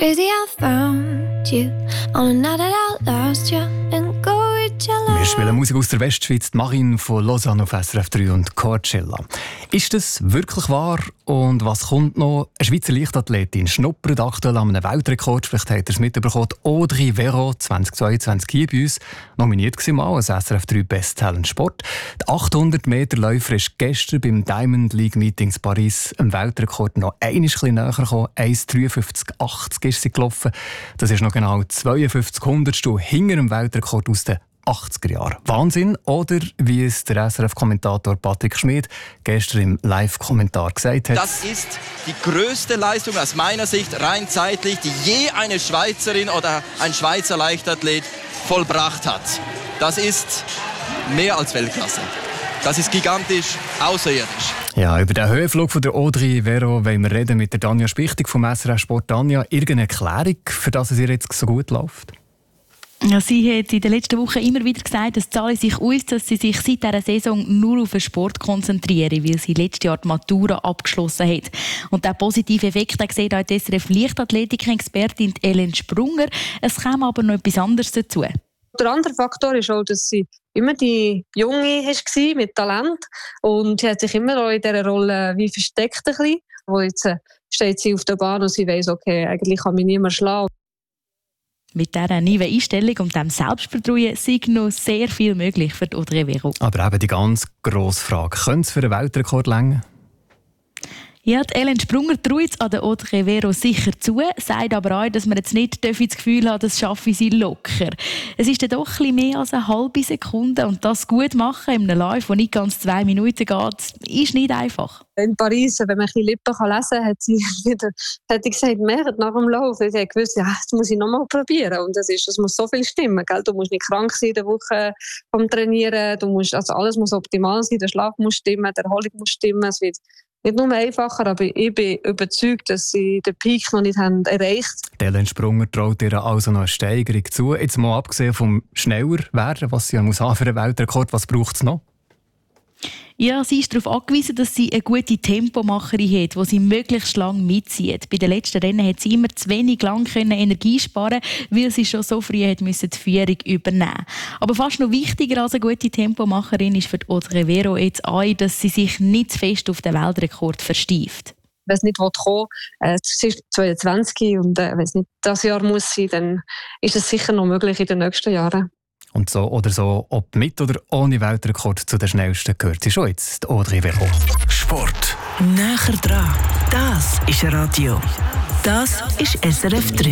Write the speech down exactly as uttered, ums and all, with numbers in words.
crazy I found you on a night that outlasts you and go with your love. Wir spielen Musik aus der Westschweiz, die Marine von Lausanne auf S R F drei und Coachella. Ist das wirklich wahr? Und was kommt noch? Eine Schweizer Leichtathletin schnuppert aktuell an einem Weltrekord. Vielleicht habt ihr es mitbekommen. Audrey Vero, zweitausendzweiundzwanzig hier bei uns, nominiert war mal als S R F drei Best Talent Sport. Die achthundert Meter Läufer ist gestern beim Diamond League Meeting in Paris am Weltrekord noch einmal ein näher gekommen. eins dreiundfünfzig achtzig ist sie gelaufen. Das ist noch genau zweiundfünfzig Hundertstel hinter dem Weltrekord aus den achtziger Jahren. Wahnsinn, oder wie es der S R F-Kommentator Patrick Schmid gestern im Live-Kommentar gesagt hat. Das ist die grösste Leistung aus meiner Sicht, rein zeitlich, die je eine Schweizerin oder ein Schweizer Leichtathlet vollbracht hat. Das ist mehr als Weltklasse. Das ist gigantisch, außerirdisch. Ja, über den Höhenflug von der Audrey Vero wollen wir reden mit der Tanja Spichtig vom S R F Sport. Tanja, irgendeine Erklärung, für das es ihr jetzt so gut läuft? Ja, sie hat in den letzten Wochen immer wieder gesagt, es zahle sich aus, dass sie sich seit dieser Saison nur auf den Sport konzentriere, weil sie letztes Jahr die Matura abgeschlossen hat. Und diesen positiven Effekt sieht auch die S R F-Leichtathletik-Expertin Ellen Sprunger. Es kam aber noch etwas anderes dazu. Der andere Faktor ist auch, dass sie immer die Junge war mit Talent und sie hat sich immer auch in dieser Rolle wie versteckt ein bisschen. Wo jetzt steht sie auf der Bahn und sie weiss, okay, eigentlich kann mich niemand schlagen. Mit dieser neuen Einstellung und diesem Selbstvertrauen sei noch sehr viel möglich für die Audrey Vero. Aber eben die ganz grosse Frage, könnte es für einen Weltrekord reichen? Ja, die Ellen Sprunger traut an der Audrey Vero sicher zu, sagt aber auch, dass man jetzt nicht das Gefühl hat, das schaffe sie locker. Es ist dann doch ein bisschen mehr als eine halbe Sekunde und das gut machen in einem Live, das nicht ganz zwei Minuten geht, ist nicht einfach. In Paris, wenn man ein bisschen Lippen lesen kann, hat sie wieder hat sie gesagt, mehr nach dem Lauf. Ich habe gewusst, ja, das muss ich noch mal probieren. Und das, ist, das muss so viel stimmen. Gell? Du musst nicht krank sein in der Woche vom Trainieren. Du musst, also alles muss optimal sein. Der Schlaf muss stimmen, die Erholung muss stimmen. Es wird nicht nur einfacher, aber ich bin überzeugt, dass sie den Peak noch nicht haben erreicht haben. Ellen Sprunger traut ihr also noch eine Steigerung zu. Jetzt mal abgesehen vom schneller werden, was sie muss haben für einen Weltrekord, was braucht es noch? Ja, sie ist darauf angewiesen, dass sie eine gute Tempomacherin hat, die sie möglichst lange mitzieht. Bei den letzten Rennen hat sie immer zu wenig lang Energie sparen, weil sie schon so früh hat müssen die Führung übernehmen. Aber fast noch wichtiger als eine gute Tempomacherin ist für die Audrey Vero jetzt auch, dass sie sich nicht zu fest auf den Weltrekord versteift. Wenn es nicht kommen will, äh, es ist zweiundzwanzig und äh, wenn es nicht das Jahr muss sein, dann ist es sicher noch möglich in den nächsten Jahren. Und so oder so, ob mit oder ohne Weltrekord zu den Schnellsten gehört sie schon jetzt, die Audrey Vero. Sport. Näher dran. Das ist Radio. Das ist S R F drei.